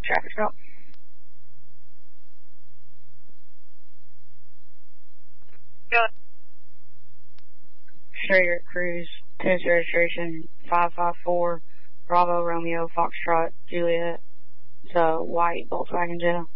traffic stop. Good. Strayer Cruise, Tennessee registration 554 Bravo Romeo Foxtrot Juliet. It's a white Volkswagen Jetta.